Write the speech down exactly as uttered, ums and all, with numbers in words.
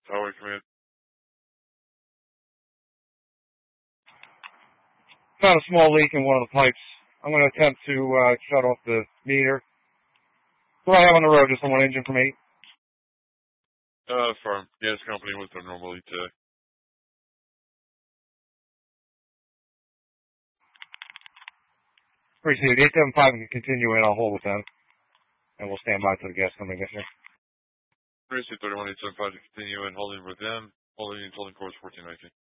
Tower Command. Found a small leak in one of the pipes. I'm going to attempt to uh, shut off the meter. What do I have on the road? Just on one engine from eight? Uh, firm. Gas company with their normal lead today. Appreciate it. eight seven five can continue in. I'll hold with them. And we'll stand by till the gas company gets here. Appreciate thirty-one eight seven five to continue in holding with them. Holding until the course fourteen nineteen.